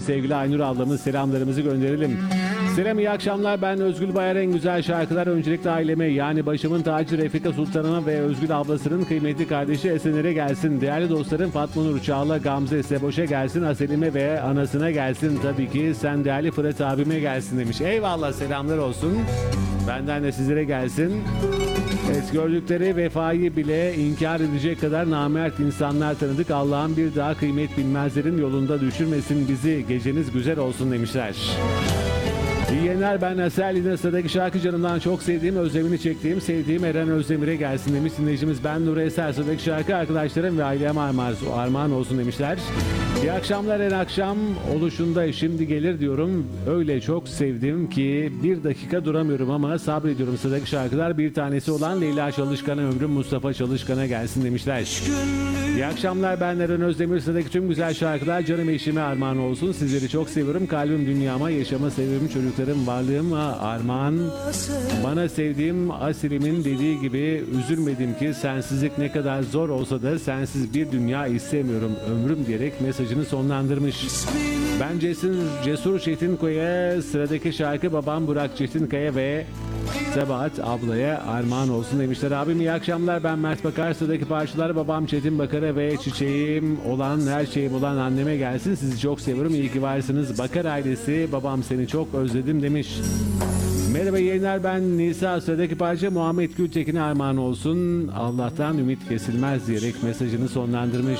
sevgili Aynur ablamız, selamlarımızı gönderelim. Selam, iyi akşamlar. Ben Özgül Bayar. En güzel şarkılar öncelikle aileme, yani başımın tacı Refika Sultanıma ve Özgül ablasının kıymetli kardeşi Esenler'e gelsin. Değerli dostlarım Fatma Nur, Çağla, Gamze, Seboş'a gelsin. Aselime ve anasına gelsin. Tabii ki sen değerli Fırat abime gelsin demiş. Eyvallah, selamlar olsun. Benden de sizlere gelsin. Evet, gördükleri vefayı bile inkar edecek kadar namert insanlar tanıdık. Allah'ın bir daha kıymet bilmezlerin yolunda düşürmesin bizi. Geceniz güzel olsun demişler. İyi yayınlar, ben Asel. Yine sıradaki şarkı canımdan çok sevdiğim, özlemini çektiğim, sevdiğim Eren Özdemir'e gelsin demiş dinleyicimiz. Ben Nuri Eser. Sıradaki şarkı arkadaşlarım ve aileme armağan olsun demişler. İyi akşamlar, en akşam oluşunda şimdi gelir diyorum. Öyle çok sevdim ki bir dakika duramıyorum ama sabrediyorum. Sıradaki şarkılar bir tanesi olan Leyla Çalışkan'a, ömrüm Mustafa Çalışkan'a gelsin demişler. İyi akşamlar, ben Eren Özdemir. Sıradaki tüm güzel şarkılar canım eşime armağan olsun. Sizleri çok seviyorum. Kalbim dünyama, yaşama sebebim çocuklarım, varlığıma armağan. Bana sevdiğim Asilim'in dediği gibi üzülmedim ki sensizlik ne kadar zor olsa da sensiz bir dünya istemiyorum ömrüm diyerek mesajını sonlandırmış. Ben Cesur Çetinkaya. Sıradaki şarkı babam Burak Çetinkaya ve Sebahat ablaya armağan olsun demişler. Abim iyi akşamlar, ben Mert Bakar. Sıradaki parçalar babam Çetin Bakar'a ve çiçeğim olan, her şeyim olan anneme gelsin. Sizi çok seviyorum, iyi ki varsınız. Bakar ailesi, babam seni çok özledim demiş. Merhaba yayınlar, ben Nisa. Sıradaki parça Muhammed Gültekin'e armağan olsun. Allah'tan ümit kesilmez diyerek mesajını sonlandırmış.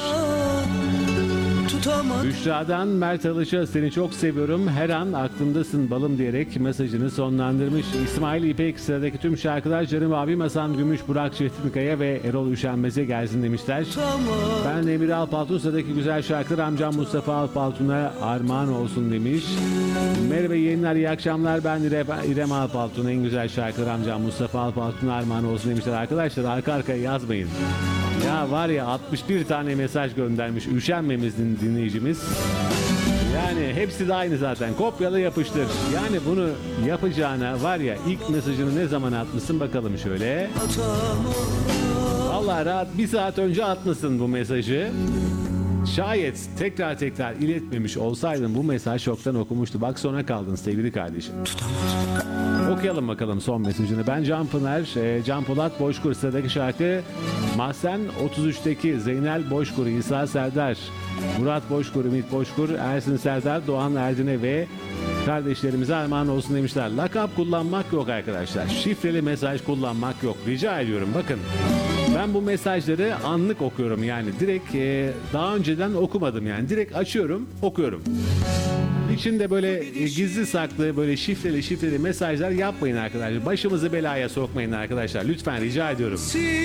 Büşra'dan Mert Alış'a seni çok seviyorum, her an aklımdasın balım diyerek mesajını sonlandırmış. İsmail İpek, sıradaki tüm şarkılar canım abim Hasan Gümüş, Burak Çetinkaya ve Erol Üşenmez'e gelsin demişler. Ben Emir Alpaltun. Sıradaki güzel şarkılar amcam Mustafa Alpaltun'a armağan olsun demiş. Merhaba yayınlar, iyi akşamlar, ben İrem Alpaltun. En güzel şarkılar amcam Mustafa Alpaltun'a armağan olsun demişler. Arkadaşlar arka arkaya yazmayın. Ya var ya, 61 tane mesaj göndermiş üşenmemizin dinleyicimiz. Yani hepsi de aynı zaten. Kopyala yapıştır. Yani bunu yapacağına var ya, ilk mesajını ne zaman atmışsın bakalım şöyle. Vallahi rahat 1 saat önce atmışsın bu mesajı. Şayet tekrar iletmemiş olsaydın bu mesaj çoktan okumuştu. Bak sona kaldın sevgili kardeşim. Okuyalım bakalım son mesajını. Ben Can Pınar, Can Polat Boşkur. Sıradaki şarkı Mahsen 33'teki Zeynel Boşkur, İsa Serdar, Murat Boşkur, Ümit Boşkur, Ersin Serdar, Doğan Erdin'e ve kardeşlerimize armağan olsun demişler. Lakap kullanmak yok arkadaşlar. Şifreli mesaj kullanmak yok. Rica ediyorum, bakın. Ben bu mesajları anlık okuyorum, yani direkt daha önceden okumadım, yani direkt açıyorum okuyorum. İçinde böyle gizli saklı, böyle şifreli mesajlar yapmayın arkadaşlar. Başımızı belaya sokmayın arkadaşlar. Lütfen rica ediyorum.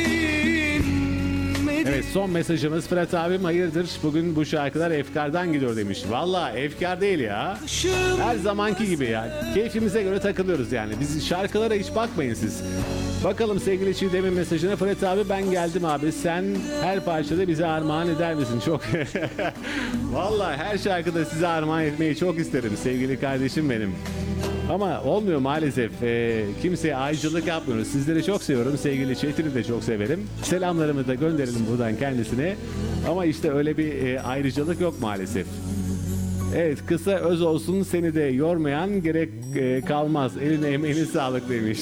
Evet, son mesajımız Fırat abim hayırdır bugün bu şarkılar efkardan gidiyor demiş. Valla efkar değil ya. Her zamanki gibi ya. Keyfimize göre takılıyoruz yani. Biz şarkılara hiç bakmayın siz. Bakalım sevgili Çiğdem'in mesajına. Fırat abi ben geldim abi. Sen her parçada bize armağan eder misin? Çok. Vallahi her şarkıda size armağan etmeyi çok isterim sevgili kardeşim benim. Ama olmuyor maalesef. Kimseye ayrıcalık yapmıyoruz. Sizleri çok seviyorum. Sevgili Çetin'i de çok severim. Selamlarımı da gönderelim buradan kendisine. Ama işte öyle bir ayrıcalık yok maalesef. Evet, kısa öz olsun, seni de yormayan gerek kalmaz. Eline emeğine sağlık demiş.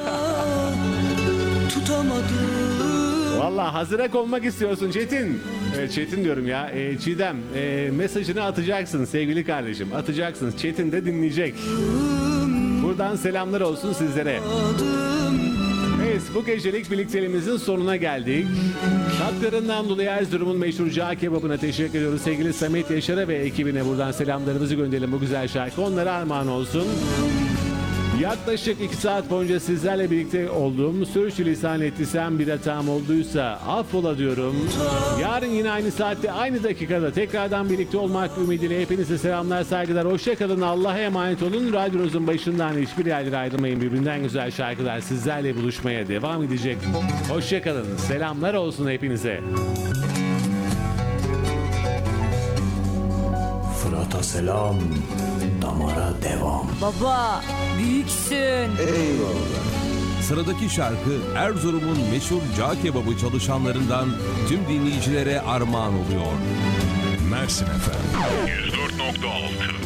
Vallahi hazıra konmak istiyorsun Çetin. Çetin diyorum ya. Çiğdem mesajını atacaksın sevgili kardeşim. Atacaksın. Çetin de dinleyecek. Buradan selamlar olsun sizlere. Evet, bu gecelik birlikteliğimizin sonuna geldik. Katkılarından dolayı Erzurum'un meşhur cağ kebabına teşekkür ediyoruz. Sevgili Samet Yaşar'a ve ekibine buradan selamlarımızı gönderelim, bu güzel şarkı onlara armağan olsun. Yaklaşık 2 saat boyunca sizlerle birlikte olduğum, sürçülisan ettiysem bir hatam olduysa affola diyorum. Yarın yine aynı saatte aynı dakikada tekrardan birlikte olmak ümidiyle hepinize selamlar, saygılar, hoşçakalın, Allah'a emanet olun. Radyonuzun başından hiçbir yerlere ayrılmayın, birbirinden güzel şarkılar sizlerle buluşmaya devam edecek. Hoşçakalın, selamlar olsun hepinize. Fırat'a selam, damara devam. Baba, büyüksün. Eyvallah. Sıradaki şarkı Erzurum'un meşhur cağ kebabı çalışanlarından tüm dinleyicilere armağan oluyor. Mersin FM 104.6